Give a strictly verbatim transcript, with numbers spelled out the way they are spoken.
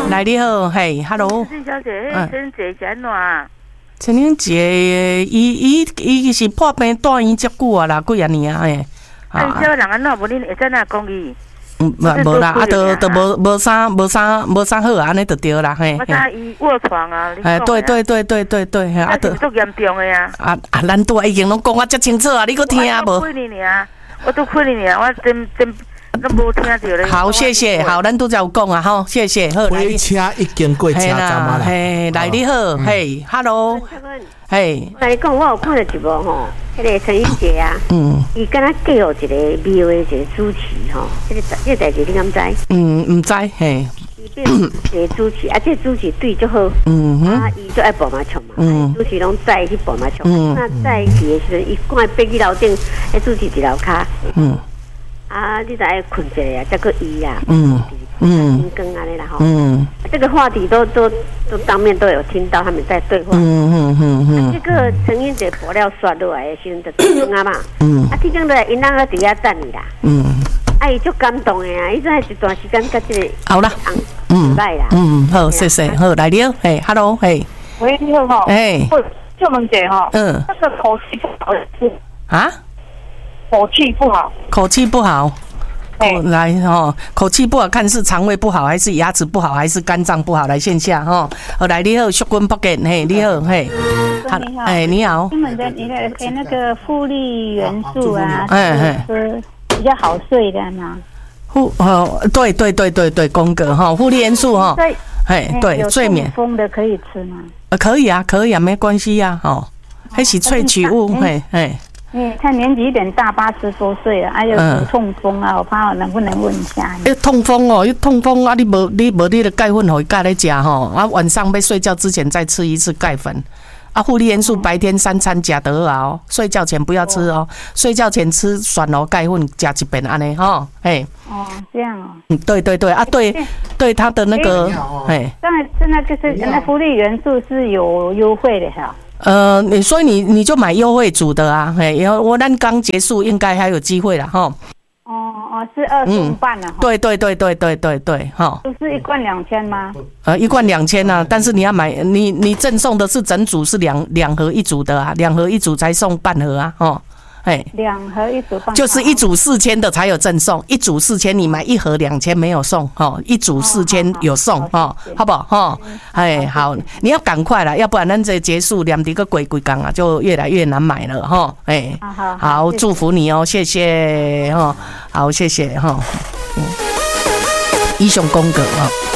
来你好，嘿 ，Hello。 陈小姐，迄陈姐是安怎啊？ 陈英杰，伊伊伊是破病住院遮久啊啦，几啊年啊嘿。 啊，伊这人安怎无恁会在哪讲伊？ 嗯，无啦，啊，都都无无啥无啥无啥好啊，安尼就对啦，嘿。 我知伊卧床啊， 哎，对对对对对对，嘿， 啊，都足严重的呀。 啊啊，咱都已经拢讲啊遮清楚啊，你搁听无？ 我亏你尔，我都亏你尔，我真真都无听着咧。 好，谢谢，好，咱都才有讲啊，吼，谢谢，好。 火车已经过车站啊啦。 嘿，来你好，嘿 ，Hello，嘿。 我来讲，我有看到一幕吼，迄个陈英杰啊， 嗯， 伊敢若记录一个美的一个主持吼，迄个这个代志你敢知？ 嗯，唔知，嘿。 伊变一个主持，啊，这主持对就好， 嗯哼， 啊，伊就爱播麻将嘛， 嗯， 主持拢载去播麻将， 嗯， 那载去的时阵，伊赶飞去楼顶，迄主持一楼骹， 嗯， 啊，你就爱困一下啊，再个伊啦， 嗯嗯， 天光安尼啦吼， 嗯， 这个话题都都都当面都有听到他们在对话， 嗯嗯嗯嗯， 这个陈英杰爆料刷落来的时阵就天光啊嘛， 嗯， 啊，天光落来，因那个伫遐等伊啦， 嗯， 啊，伊足感动的啊，伊真系一段时间甲这个好啦，嗯， 拜啦， 嗯，好，谢谢，好，来了，嘿 ，Hello，嘿， 喂，你好哈， 哎， 就问姐哈， 嗯， 那个口气不好是啊， 口气不好， 口气不好。 口来哦，口气不好，看是肠胃不好，还是牙齿不好，还是肝脏不好？来线下哈，哦，来你好，淑君福建，嘿，你好，嘿， 好，你好， 哎，你好， 你们的你的哎那个复利元素啊， 哎是比较好睡的嘛？ 复哦，对对对对对，宫格哈，复利元素哈，哎，对，睡眠风的可以吃吗？ 呃，可以啊，可以啊，没关系呀，哦，还是萃取物，嘿嘿。 嗯，他年纪有点大，八十多岁了，还有痛风啊，我怕我能不能问一下？ 一痛风哦，一痛风啊，你无你无你的钙粉互伊加来食吼，啊晚上要睡觉之前再吃一次钙粉，啊复利元素白天三餐食得啊哦，睡觉前不要吃哦，睡觉前吃蒜蓉钙粉加一遍安尼吼，嘿。 哦，这样哦。 嗯，对对对啊，对对他的那个，嘿， 当然是那个是那复利元素是有优惠的哈。 呃，你所以你你就买优惠组的啊，嘿，然后我咱刚结束应该还有机会了哈。 哦哦，是二送半了。 对对对对对对对，哈。 不是一罐两千吗？ 呃，一罐两千啊，但是你要买，你你赠送的是整组是两两盒一组的啊，两盒一组才送半盒啊，哦。哎， 两盒一组半就是一组四千的才有赠送，一组四千你买一盒两千没有送哦，一组四千有送哦，好不好？哈，哎，好，你要赶快了，要不然咱这结束两滴个鬼鬼港啊，就越来越难买了哈。哎，好，祝福你哦，谢谢哈，好，谢谢哈，嗯，英雄宫格啊。